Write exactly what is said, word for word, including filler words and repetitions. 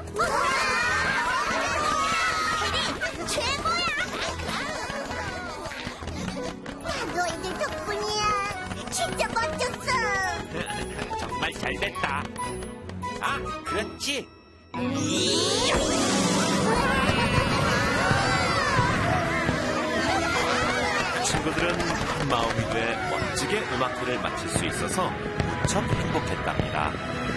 테리, 최고야! 너희들 덕분이야. 진짜 멋졌어. 정말 잘 됐다. 아, 그렇지. 친구들은 한 마음이 돼 멋지게 음악회를 마칠 수 있어서 무척 행복했답니다.